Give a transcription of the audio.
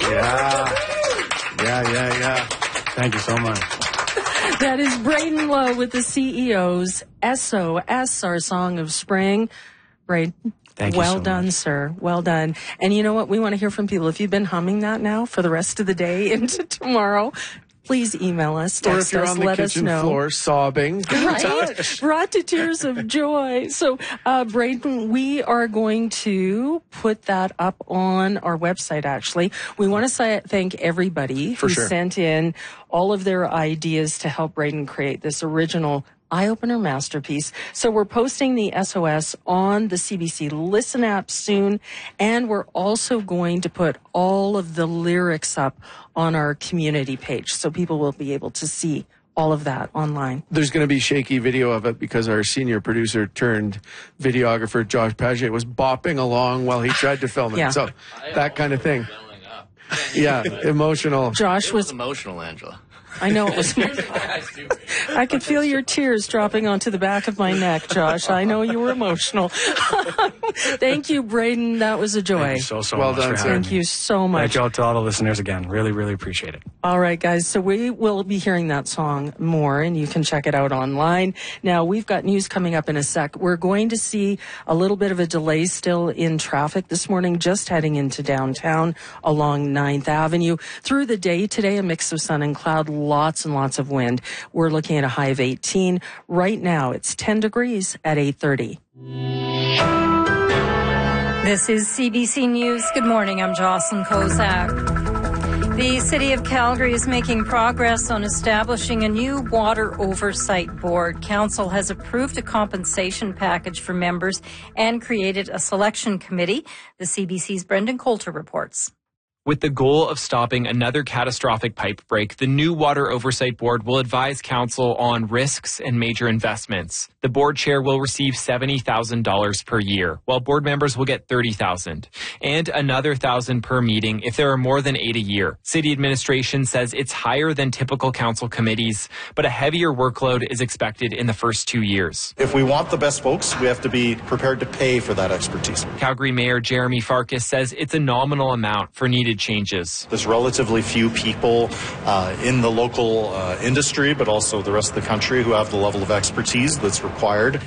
Yeah. Thank you so much. That is Braden Lowe with the CEOs. SOS, our song of spring. Braden, Thank you well so done, much. sir. Well done. And you know what? We want to hear from people. If you've been humming that now for the rest of the day into tomorrow, please email us, Or text if you're us, on the let us kitchen know. floor sobbing. Right? Brought to tears of joy. So, Braden, we are going to put that up on our website, actually. We want to thank everybody who sent in all of their ideas to help Braden create this original eye-opener masterpiece. So we're posting the SOS on the CBC Listen app soon, and we're also going to put all of the lyrics up on our community page, so people will be able to see all of that online. There's going to be shaky video of it because our senior producer turned videographer, Josh Paget, was bopping along while he tried to film it. Yeah. So that kind of thing. Yeah, emotional. Josh was emotional, Angela. I know it was. I could feel your tears dropping onto the back of my neck, Josh. I know you were emotional. Thank you, Braden. That was a joy. Thank you so Well much done, for sir. having Thank me. you so much. Thank you all to all the listeners again. Really, really appreciate it. All right, guys. So we will be hearing that song more, and you can check it out online. Now, we've got news coming up in a sec. We're going to see a little bit of a delay still in traffic this morning, just heading into downtown along 9th Avenue. Through the day today, a mix of sun and cloud, lots and lots of wind. We're looking at a high of 18. Right now, it's 10 degrees at 8:30. This is CBC News. Good morning. I'm Jocelyn Kozak. The City of Calgary is making progress on establishing a new water oversight board. Council has approved a compensation package for members and created a selection committee. The CBC's Brendan Coulter reports. With the goal of stopping another catastrophic pipe break, the new Water Oversight Board will advise Council on risks and major investments. The board chair will receive $70,000 per year, while board members will get $30,000, and another $1,000 per meeting if there are more than 8 a year. City administration says it's higher than typical council committees, but a heavier workload is expected in the first 2 years. If we want the best folks, we have to be prepared to pay for that expertise. Calgary Mayor Jeremy Farkas says it's a nominal amount for needed changes. There's relatively few people in the local industry, but also the rest of the country who have the level of expertise that's required.